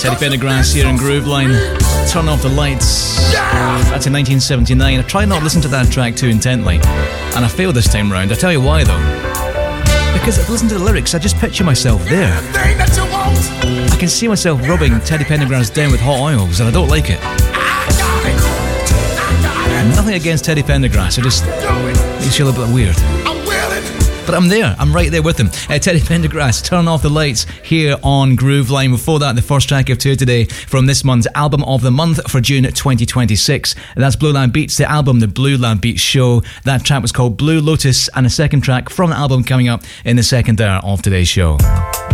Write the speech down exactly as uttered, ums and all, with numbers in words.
Teddy Pendergrass here in Grooveline. Turn Off the Lights. That's in nineteen seventy-nine. I tried not to listen to that track too intently, and I failed this time round. I'll tell you why though. Because if I listen to the lyrics, I just picture myself there. I can see myself rubbing Teddy Pendergrass down with hot oils, and I don't like it. Nothing against Teddy Pendergrass, it just makes you a little bit weird. But I'm there, I'm right there with him. Uh, Teddy Pendergrass, Turn Off the Lights here on Grooveline. Before that, the first track of two today from this month's Album of the Month for June twenty twenty-six. That's Blue Lamp Beats, the album The Blue Lamp Beats Show. That track was called Blue Lotus, and a second track from the album coming up in the second hour of today's show.